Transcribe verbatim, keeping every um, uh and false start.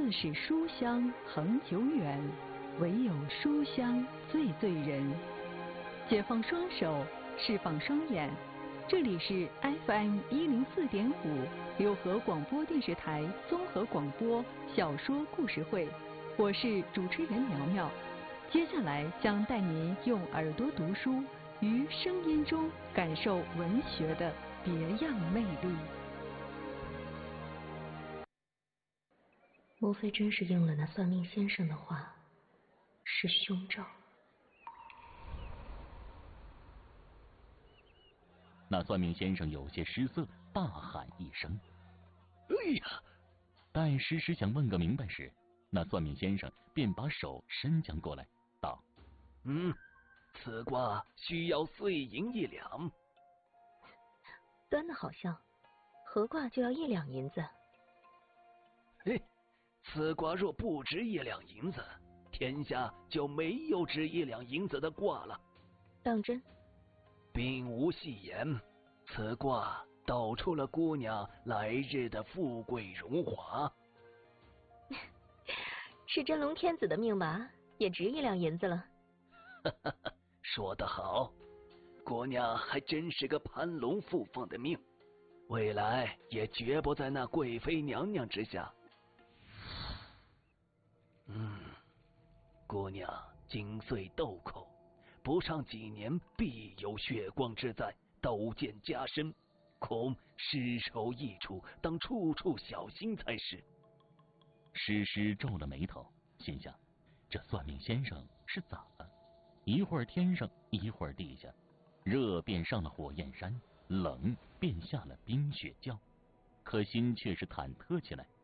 自是书香恒久远，唯有书香最醉人。解放双手，释放双眼，这里是 F M 一零四点五六合广播电视台综合广播小说故事会，我是主持人苗苗。接下来将带您用耳朵读书，于声音中感受文学的别样魅力。 莫非真是应了那算命先生的话，是凶兆？ 那算命先生有些失色，大喊一声：“ 哎呀！” 待诗诗想问个明白时，那算命先生便把手伸将过来，道：“ 嗯，此卦需要碎银一两。” 端的好笑，合卦就要一两银子。 嘿，此卦若不值一两银子，天下就没有值一两银子的卦了。 当真？ 并无戏言，此卦道出了姑娘来日的富贵荣华。 是真龙天子的命吧，也值一两银子了。 说得好，姑娘还真是个攀龙附凤的命，未来也绝不在那贵妃娘娘之下。嗯，姑娘精髓豆蔻，不上几年必有血光之灾，斗剑加身，恐尸首异处，当处处小心才是。 诗诗皱了眉头，心想这算命先生是咋了？一会儿天上，一会儿地下，热便上了火焰山，冷便下了冰雪窖，可心却是忐忑起来。